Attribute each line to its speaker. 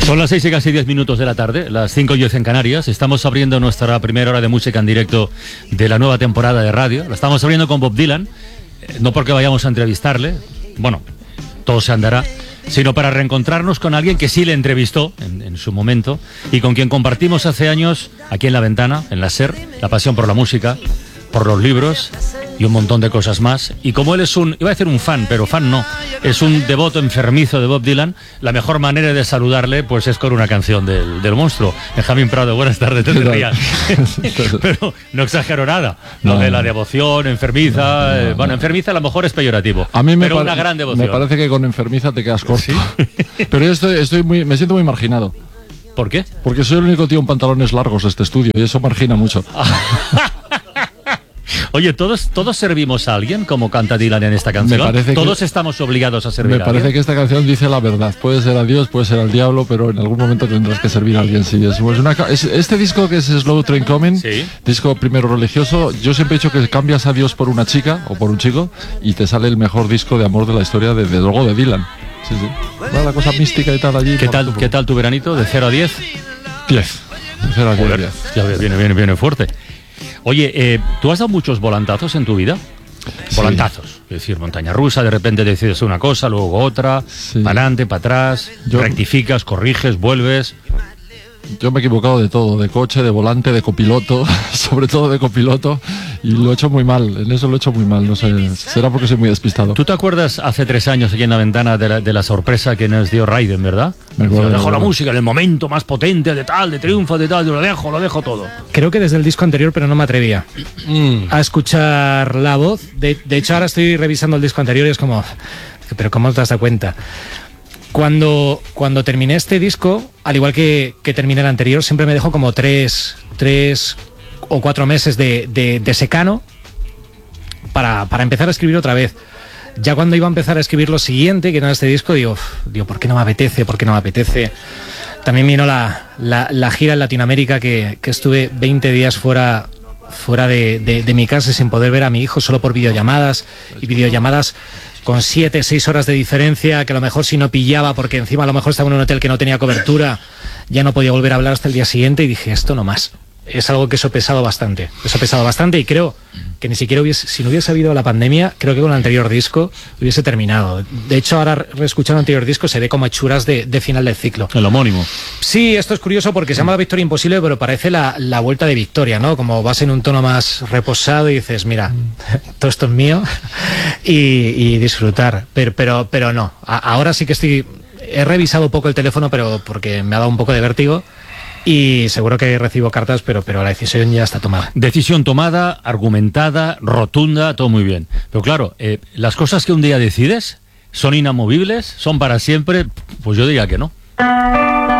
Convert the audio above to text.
Speaker 1: Son las 6 y casi 10 minutos de la tarde, las 5:10 en Canarias. Estamos abriendo nuestra primera hora de música en directo de la nueva temporada de radio. La estamos abriendo con Bob Dylan, no porque vayamos a entrevistarle, bueno, todo se andará, sino para reencontrarnos con alguien que sí le entrevistó en su momento y con quien compartimos hace años, aquí en La Ventana, en la SER, la pasión por la música, por los libros y un montón de cosas más. Y como él es iba a decir un fan, pero fan no, es un devoto enfermizo de Bob Dylan, la mejor manera de saludarle pues es con una canción del monstruo. Benjamín Prado, buenas tardes, te rías. Pero no exagero nada, no, de la devoción enfermiza, no. Bueno, enfermiza a lo mejor es peyorativo, a mí pero una gran devoción.
Speaker 2: Me parece que con enfermiza te quedas corto. ¿Sí? Pero yo me siento muy marginado.
Speaker 1: ¿Por qué?
Speaker 2: Porque soy el único tío en pantalones largos de este estudio y eso margina mucho.
Speaker 1: Oye, ¿todos servimos a alguien como canta Dylan en esta canción? ¿Todos estamos obligados a servir a alguien?
Speaker 2: Me parece que esta canción dice la verdad. Puede ser a Dios, puede ser al diablo, pero en algún momento tendrás que servir a alguien. Sí, este disco que es Slow Train Coming, ¿sí? Disco primero religioso, yo siempre he dicho que cambias a Dios por una chica o por un chico y te sale el mejor disco de amor de la historia de Dylan. Sí, sí. Va la cosa mística y tal allí.
Speaker 1: ¿Qué tal tu veranito? ¿De 0 a 10?
Speaker 2: 10. De 0 a 10.
Speaker 1: Joder, 10. Ya viene fuerte. Oye, ¿tú has dado muchos volantazos en tu vida? Sí. Volantazos, es decir, montaña rusa, de repente decides una cosa, luego otra, sí. Para adelante, para atrás, rectificas, corriges, vuelves.
Speaker 2: Yo me he equivocado de todo, de coche, de volante, de copiloto, sobre todo de copiloto, y lo he hecho muy mal, en eso lo he hecho muy mal, no sé, será porque soy muy despistado.
Speaker 1: ¿Tú te acuerdas hace 3 años aquí en La Ventana de la sorpresa que nos dio Raiden, verdad?
Speaker 2: Me acuerdo.
Speaker 1: Dejo la música en el momento más potente, de triunfo, de tal, lo dejo todo.
Speaker 3: Creo que desde el disco anterior, pero no me atrevía a escuchar la voz. De hecho, ahora estoy revisando el disco anterior y es como, pero ¿cómo te has dado cuenta? Cuando terminé este disco, al igual que terminé el anterior, siempre me dejó como 3 o 4 meses de secano para empezar a escribir otra vez. Ya cuando iba a empezar a escribir lo siguiente, que era este disco, digo, ¿por qué no me apetece? También vino la gira en Latinoamérica, que estuve 20 días fuera de mi casa sin poder ver a mi hijo, solo por videollamadas, y videollamadas con 7-6 horas de diferencia, que a lo mejor si no pillaba, porque encima a lo mejor estaba en un hotel que no tenía cobertura, ya no podía volver a hablar hasta el día siguiente, y dije, esto no más. Es algo que eso ha pesado bastante, y creo que ni siquiera si no hubiese habido la pandemia, creo que con el anterior disco hubiese terminado. De hecho, ahora reescuchando el anterior disco se ve como hechuras de final del ciclo.
Speaker 1: El homónimo.
Speaker 3: Sí, esto es curioso porque se llama La Victoria Imposible, pero parece la vuelta de Victoria, ¿no? Como vas en un tono más reposado y dices, mira, todo esto es mío y disfrutar. Pero no, ahora sí que he revisado un poco el teléfono, pero porque me ha dado un poco de vértigo. Y seguro que recibo cartas, pero la decisión ya está tomada.
Speaker 1: Decisión tomada, argumentada, rotunda, todo muy bien. Pero claro, las cosas que un día decides son inamovibles, son para siempre, pues yo diría que no.